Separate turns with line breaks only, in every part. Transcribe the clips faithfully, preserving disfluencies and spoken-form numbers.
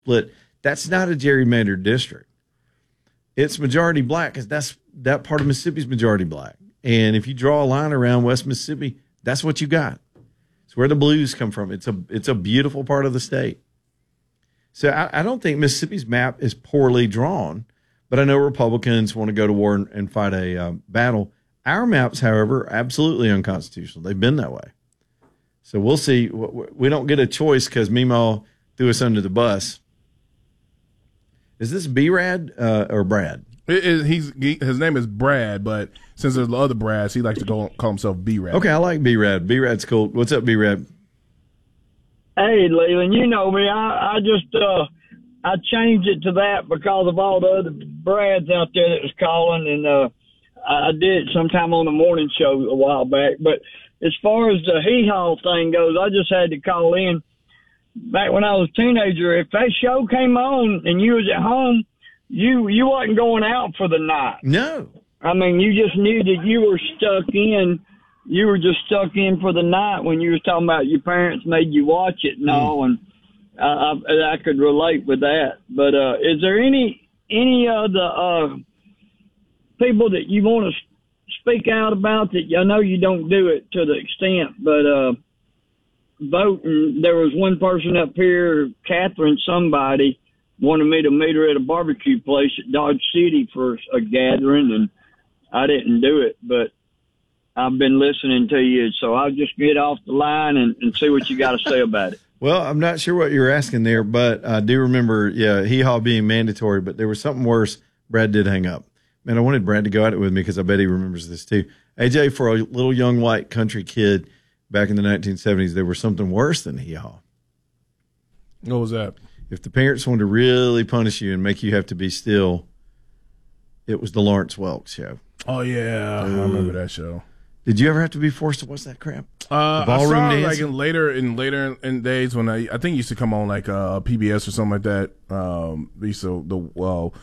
split. That's not a gerrymandered district. It's majority black because that's that part of Mississippi is majority black. And if you draw a line around West Mississippi, that's what you got. It's where the blues come from. It's a it's a beautiful part of the state. So I, I don't think Mississippi's map is poorly drawn, but I know Republicans want to go to war and, and fight a um, battle. Our maps, however, are absolutely unconstitutional. They've been that way. So we'll see. We don't get a choice because Meemaw threw us under the bus. Is this B-Rad uh, or Brad?
It, it, he's he, his name is Brad, but since there's the other Brads, he likes to go, call himself B-Rad.
Okay, I like B-Rad. B-Rad's cool. What's up, B-Rad?
Hey, Leland, you know me. I, I just uh, I changed it to that because of all the other Brads out there that was calling, and uh, I did it sometime on the morning show a while back. But as far as the hee-haw thing goes, I just had to call in. Back when I was a teenager, if that show came on and you was at home, you you wasn't going out for the night.
No.
I mean, you just knew that you were stuck in. You were just stuck in for the night when you was talking about your parents made you watch it and all, and I, I, I could relate with that. But uh, is there any any of the uh, people that you want to speak out about that? I know you don't do it to the extent, but uh, voting, there was one person up here, Catherine somebody, wanted me to meet her at a barbecue place at Dodge City for a gathering, and I didn't do it, but I've been listening to you, so I'll just get off the line and, and see what you got to say about it.
Well, I'm not sure what you're asking there, but I do remember, yeah, hee-haw being mandatory, but there was something worse. Brad did hang up. Man, I wanted Brad to go at it with me because I bet he remembers this too. A J, for a little young white country kid back in the nineteen seventies, there was something worse than hee-haw.
What was that?
If the parents wanted to really punish you and make you have to be still, it was the Lawrence Welk show.
Oh, yeah. Ooh. I remember that show.
Did you ever have to be forced to watch that crap?
Uh, ballroom I saw it like in later in later in days when I I think it used to come on like uh, P B S or something like that. Um, they used to the well,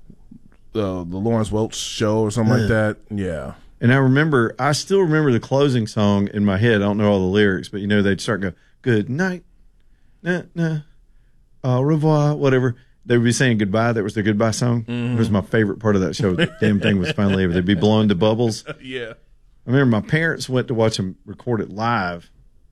the the Lawrence Welk show or something uh, like that. Yeah.
And I remember, I still remember the closing song in my head. I don't know all the lyrics, but you know they'd start go, "Good night, nah nah, au revoir," whatever. They would be saying goodbye. That was their goodbye song. Mm-hmm. It was my favorite part of that show. The damn thing was finally over. They'd be blowing the bubbles.
Yeah.
I remember my parents went to watch them record it live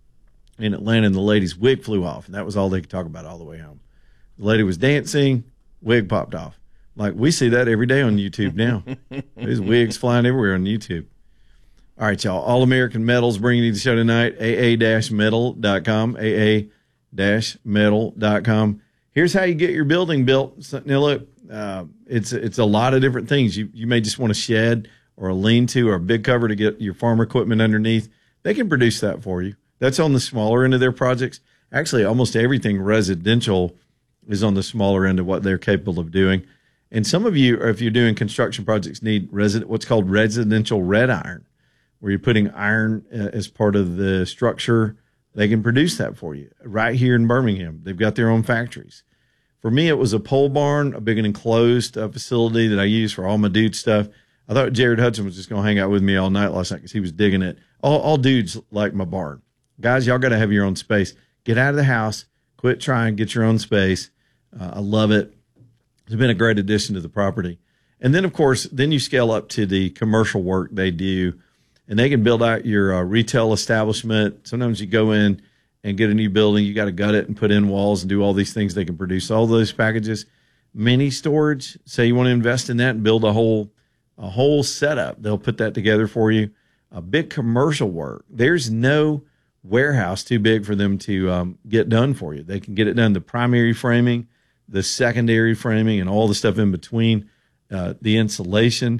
in Atlanta, and the lady's wig flew off, and that was all they could talk about all the way home. The lady was dancing, wig popped off. Like, we see that every day on YouTube now. There's wigs flying everywhere on YouTube. All right, y'all. All American Metal's bringing you the show tonight, A A metal dot com, A A metal dot com. Here's how you get your building built. So, now, look, uh, it's, it's a lot of different things. You, you may just want a shed or a lean-to or a big cover to get your farm equipment underneath. They can produce that for you. That's on the smaller end of their projects. Actually, almost everything residential is on the smaller end of what they're capable of doing. And some of you, if you're doing construction projects, need resi- what's called residential red iron, where you're putting iron uh, as part of the structure. They can produce that for you right here in Birmingham. They've got their own factories. For me, it was a pole barn, a big and enclosed uh, facility that I use for all my dude stuff. I thought Jared Hudson was just going to hang out with me all night last night because he was digging it. All, all dudes like my barn. Guys, y'all got to have your own space. Get out of the house. Quit trying. Get your own space. Uh, I love it. It's been a great addition to the property. And then, of course, then you scale up to the commercial work they do, and they can build out your uh, retail establishment. Sometimes you go in and get a new building. You got to gut it and put in walls and do all these things. They can produce all those packages. Mini storage, say you want to invest in that and build a whole a whole setup. They'll put that together for you. A big commercial work. There's no warehouse too big for them to um, get done for you. They can get it done. The primary framing, the secondary framing, and all the stuff in between, uh, the insulation,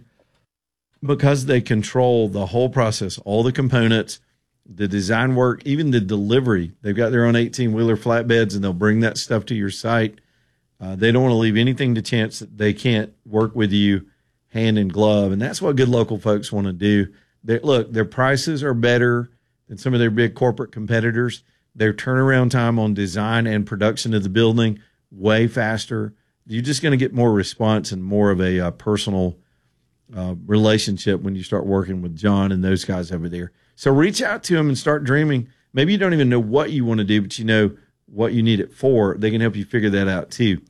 because they control the whole process, all the components, the design work, even the delivery. They've got their own eighteen-wheeler flatbeds, and they'll bring that stuff to your site. Uh, they don't want to leave anything to chance that they can't work with you hand in glove, and that's what good local folks want to do. They, look, their prices are better than some of their big corporate competitors. Their turnaround time on design and production of the building, way faster. You're just going to get more response and more of a uh, personal uh, relationship when you start working with John and those guys over there. So reach out to them and start dreaming. Maybe you don't even know what you want to do, but you know what you need it for, they can help you figure that out too.